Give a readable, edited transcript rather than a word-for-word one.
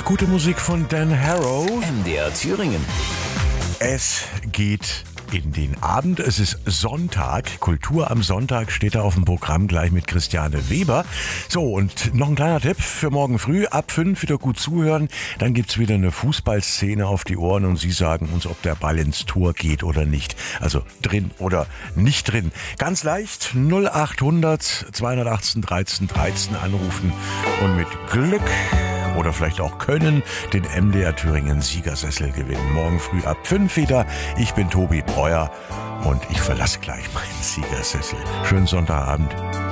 Gute Musik von Dan Harrow. MDR Thüringen. Es geht in den Abend. Es ist Sonntag. Kultur am Sonntag steht da auf dem Programm gleich mit Christiane Weber. So, und noch ein kleiner Tipp für morgen früh. Ab 5 wieder gut zuhören. Dann gibt's wieder eine Fußballszene auf die Ohren und Sie sagen uns, ob der Ball ins Tor geht oder nicht. Also drin oder nicht drin. Ganz leicht 0800 218 13 13 anrufen und mit Glück oder vielleicht auch können den MDR Thüringen Siegersessel gewinnen. Morgen früh ab 5 wieder. Ich bin Tobi Breuer und ich verlasse gleich meinen Siegersessel. Schönen Sonntagabend.